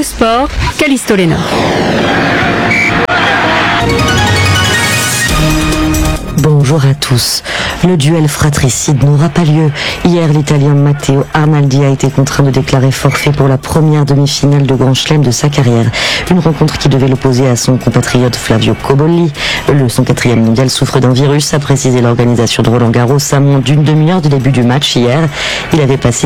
le sport, Callisto Lena. Bonjour à tous. Le duel fratricide n'aura pas lieu. Hier, l'Italien Matteo Arnaldi a été contraint de déclarer forfait pour la première demi-finale de Grand Chelem de sa carrière. Une rencontre qui devait l'opposer à son compatriote Flavio Cobolli. Le 104e mondial souffre d'un virus, a précisé l'organisation de Roland-Garros à moins d'une demi-heure du début du match hier. Il avait passé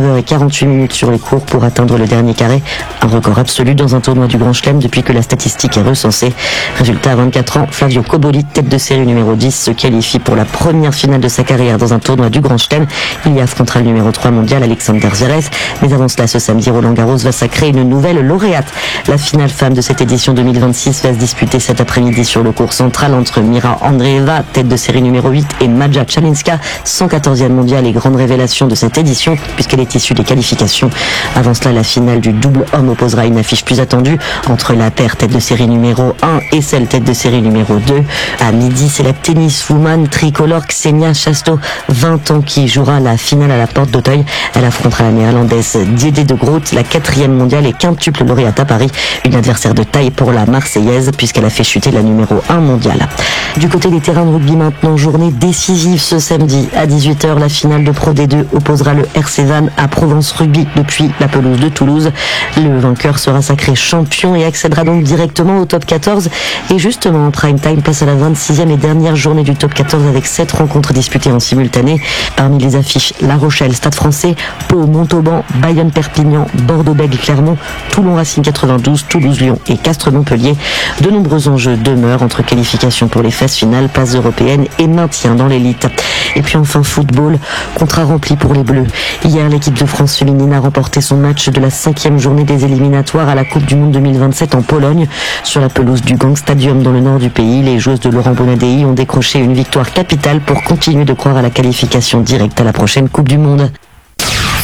19h48 sur les cours pour atteindre le dernier carré, un record absolu dans un tournoi du Grand Chelem depuis que la statistique est recensée. Résultat, à 24 ans, Flavio Cobolli, tête de série numéro 10, se qualifie pour la première finale de sa carrière dans un tournoi du Grand Chelem. Il y affrontera le numéro 3 mondial Alexander Zverev. Mais avant cela, ce samedi, Roland-Garros va sacrer une nouvelle lauréate. La finale femme de cette édition 2026 va se disputer cet après-midi sur le court central entre Mira Andreeva, tête de série numéro 8, et Maja Chalinska, 114e mondiale et grande révélation de cette édition puisqu'elle est issue des qualifications. Avant cela, la finale du double homme opposera une affiche plus attendue entre la paire tête de série numéro 1 et celle tête de série numéro 2. À midi, c'est la tenniswoman tricolore Xenia Chasto, 20 ans, qui jouera la finale à la Porte d'Auteuil. Elle affrontera la néerlandaise Diede de Groot, la 4e mondiale et quintuple lauréate à Paris. Une adversaire de taille pour la Marseillaise puisqu'elle a fait chuter la numéro 1 mondiale. Du côté des terrains de rugby maintenant, journée décisive ce samedi. À 18h, la finale de Pro D2 opposera le RC Vannes à Provence Rugby depuis la pelouse de Toulouse. Le vainqueur sera sacré champion et accédera donc directement au top 14. Et justement, en prime time, place à la 26e et dernière journée du top 14 avec 7 rencontres disputées en simultané. Parmi les affiches, La Rochelle, Stade Français, Pau, Montauban, Bayonne, Perpignan, Bordeaux-Bègles, Clermont, Toulon, Racing 92, Toulouse, Lyon et Castres, Montpellier. De nombreux enjeux demeurent entre qualification pour les phases finales, places européennes et maintien dans l'élite. Et puis enfin football, contrat rempli pour les Bleus. Hier, l'équipe de France féminine a remporté son match de la 5e journée des éliminatoires à la Coupe du Monde 2027 en Pologne. Sur la pelouse du Gang Stadium dans le nord du pays, les joueuses de Laurent Bonadei ont décroché une victoire capitale pour continuer de croire à la qualification directe à la prochaine Coupe du Monde.